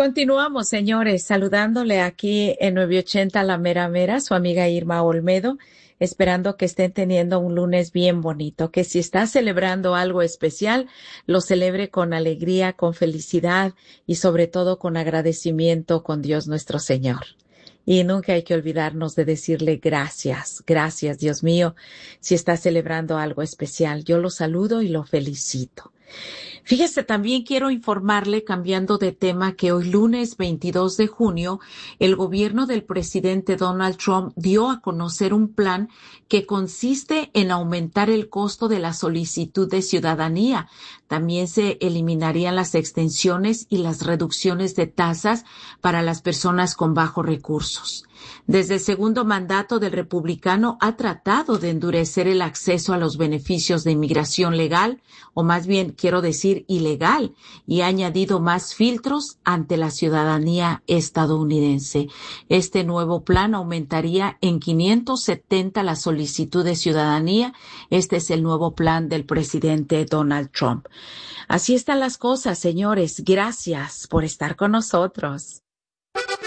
Continuamos, señores, saludándole aquí en 980 La Mera Mera, su amiga Irma Olmedo, esperando que estén teniendo un lunes bien bonito, que si está celebrando algo especial, lo celebre con alegría, con felicidad y sobre todo con agradecimiento con Dios nuestro Señor. Y nunca hay que olvidarnos de decirle gracias, gracias, Dios mío, si está celebrando algo especial. Yo lo saludo y lo felicito. Fíjese, también quiero informarle, cambiando de tema, que hoy lunes 22 de junio, el gobierno del presidente Donald Trump dio a conocer un plan que consiste en aumentar el costo de la solicitud de ciudadanía. También se eliminarían las extensiones y las reducciones de tasas para las personas con bajos recursos. Desde el segundo mandato del republicano ha tratado de endurecer el acceso a los beneficios de inmigración legal, o más bien quiero decir ilegal, y ha añadido más filtros ante la ciudadanía estadounidense. Este nuevo plan aumentaría en 570 la solicitud de ciudadanía. Este es el nuevo plan del presidente Donald Trump. Así están las cosas, señores. Gracias por estar con nosotros.